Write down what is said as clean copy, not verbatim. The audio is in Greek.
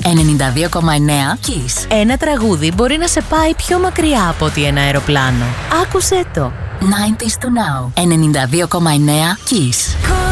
92,9 Kiss. Ένα τραγούδι μπορεί να σε πάει πιο μακριά από ότι ένα αεροπλάνο. Άκουσέ το. 90s to now. 92,9 Kiss.